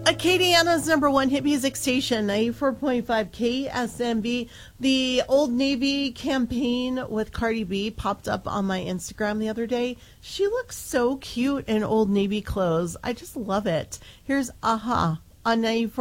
Acadiana's number one hit music station, 94.5 KSMB. The Old Navy campaign with Cardi B popped up on my Instagram the other day. She looks so cute in Old Navy clothes. I just love it. Here's Aha on 94.